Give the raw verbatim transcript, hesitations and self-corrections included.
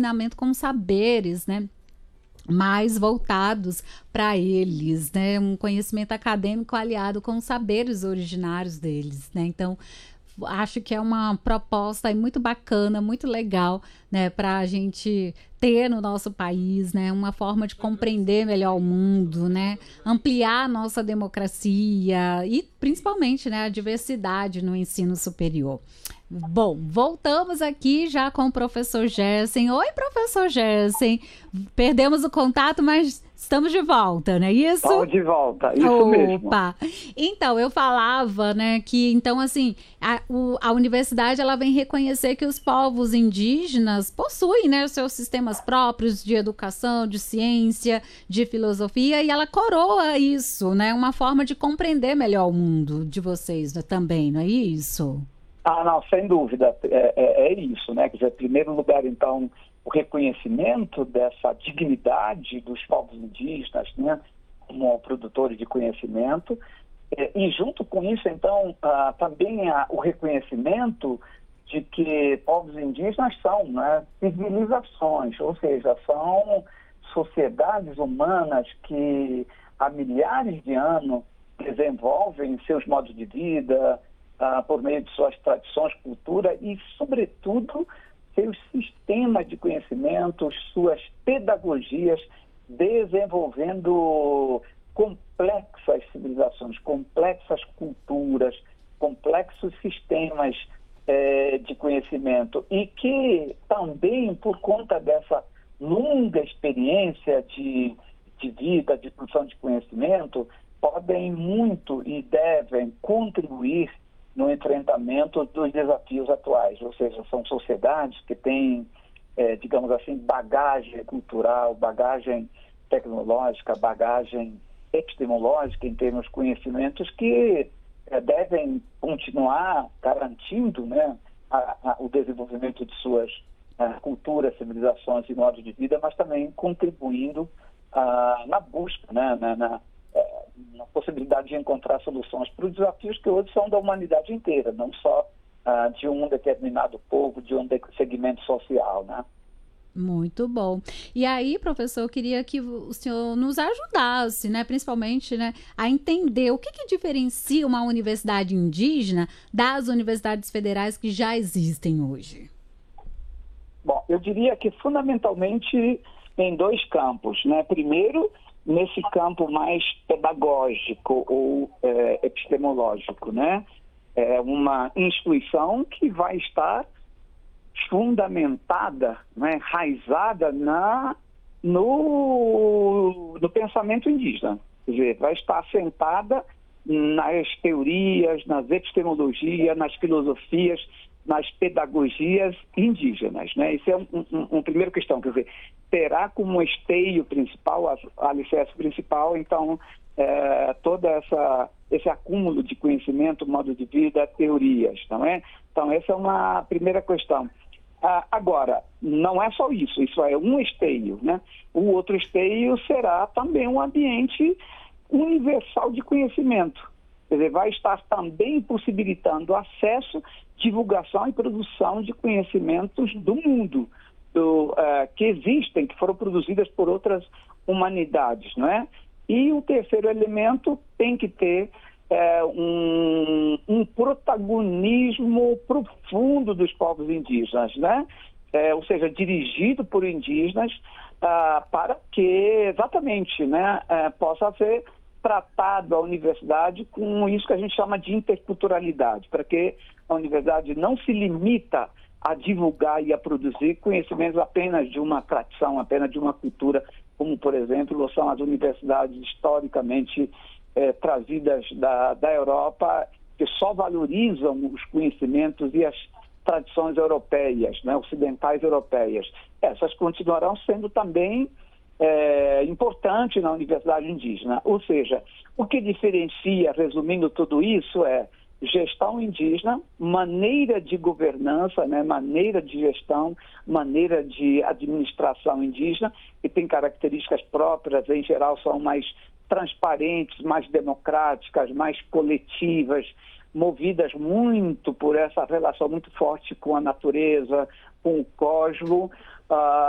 ensinamento com saberes, né, mais voltados para eles, né? Um conhecimento acadêmico aliado com os saberes originários deles, né? Então, acho que é uma proposta aí muito bacana, muito legal, né, para a gente ter no nosso país, né, uma forma de compreender melhor o mundo, né, ampliar a nossa democracia e principalmente, né, a diversidade no ensino superior. Bom, voltamos aqui já com o professor Gerson. Oi, professor Gerson. Perdemos o contato, mas estamos de volta, não é isso? Estamos de volta, isso Opa. mesmo. Então, eu falava, né, que, então, assim, a, o, a universidade, ela vem reconhecer que os povos indígenas possuem, né, os seus sistemas próprios de educação, de ciência, de filosofia, e ela coroa isso, né, uma forma de compreender melhor o mundo de vocês, né, também, não é isso? Ah, não, sem dúvida, é, é, é isso, né? Quer dizer, em primeiro lugar, então, o reconhecimento dessa dignidade dos povos indígenas, né, como produtores de conhecimento, é, e junto com isso, então, ah, também há o reconhecimento de que povos indígenas são, né, civilizações, ou seja, são sociedades humanas que há milhares de anos desenvolvem seus modos de vida, Uh, por meio de suas tradições, cultura e, sobretudo, seus sistemas de conhecimentos, suas pedagogias, desenvolvendo complexas civilizações, complexas culturas, complexos sistemas eh, de conhecimento e que também, por conta dessa longa experiência de, de vida, de produção de conhecimento, podem muito e devem contribuir no enfrentamento dos desafios atuais, ou seja, são sociedades que têm, é, digamos assim, bagagem cultural, bagagem tecnológica, bagagem epistemológica em termos de conhecimentos que é, devem continuar garantindo, né, a, a, o desenvolvimento de suas a, culturas, civilizações e modos de vida, mas também contribuindo a, na busca, né, na, na na possibilidade de encontrar soluções para os desafios que hoje são da humanidade inteira, não só ah, de um determinado povo, de um segmento social, né? Muito bom. E aí, professor, eu queria que o senhor nos ajudasse, né, principalmente, né, a entender o que, que diferencia uma universidade indígena das universidades federais que já existem hoje. Bom, eu diria que fundamentalmente em dois campos, né? Primeiro, nesse campo mais pedagógico ou é, epistemológico, né? É uma instituição que vai estar fundamentada, né, enraizada na, no, no pensamento indígena. Quer dizer, vai estar assentada nas teorias, nas epistemologias, nas filosofias, nas pedagogias indígenas, né? Isso é uma um, um primeira questão, quer dizer, terá como esteio principal, a, a alicerce principal, então, é, todo essa, esse acúmulo de conhecimento, modo de vida, teorias, não é? Então, essa é uma primeira questão. Ah, agora, não é só isso, isso é um esteio, né? O outro esteio será também um ambiente universal de conhecimento. Quer dizer, vai estar também possibilitando acesso, divulgação e produção de conhecimentos do mundo, do, uh, que existem, que foram produzidas por outras humanidades, não é? E o terceiro elemento tem que ter uh, um, um protagonismo profundo dos povos indígenas, né? Uh, ou seja, dirigido por indígenas, uh, para que exatamente, né, uh, possa ser tratado a universidade com isso que a gente chama de interculturalidade, para que a universidade não se limita a divulgar e a produzir conhecimentos apenas de uma tradição, apenas de uma cultura, como, por exemplo, são as universidades historicamente eh, trazidas da, da Europa, que só valorizam os conhecimentos e as tradições europeias, né, ocidentais europeias. Essas continuarão sendo também É, importante na universidade indígena. Ou seja, o que diferencia, resumindo tudo isso, é gestão indígena, maneira de governança, né, maneira de gestão, maneira de administração indígena, que tem características próprias, em geral são mais transparentes, mais democráticas, mais coletivas, movidas muito por essa relação muito forte com a natureza, com o cosmos, uh,